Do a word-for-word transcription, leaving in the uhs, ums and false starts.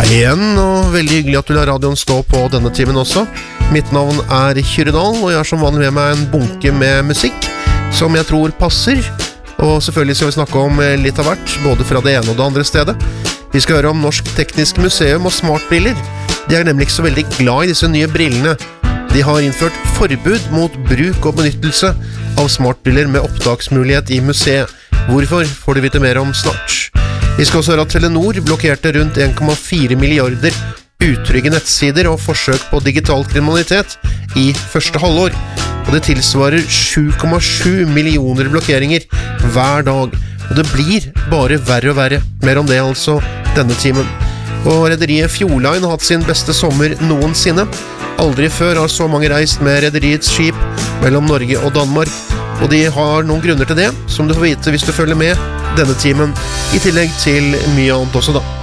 Hei igjen, og veldig hyggelig at du lar radioen stå på denne timen også. Mitt navn er Kyredal, og jeg har som vanlig med meg en bunke med musikk som jeg tror passer. Og selvfølgelig skal vi snakke om litt av hvert, både fra det ene og det andre stedet. Vi skal høre om Norsk Teknisk Museum og smartbriller. De er nemlig ikke så veldig glad i disse nye brillene. De har innført forbud mot bruk og benyttelse av smartbriller med opptaksmulighet i museet. Hvorfor får du vite mer om snart. Vi skal også høre at Telenor blokkerte rundt en komma fire milliarder utrygge nettsider og forsøk på digital kriminalitet i første halvår. Og det tilsvarer sju komma sju millioner blokkeringer hver dag. Og det blir bare verre og verre. Mer om det altså denne timen. Og rederiet Fjordline har hatt sin beste sommer noensinne. Aldri før har så mange reist med rederiets skip mellom Norge og Danmark. Og de har noen grunner til det, som du får vite hvis du følger med denne timen, i tillegg til mye annet også da.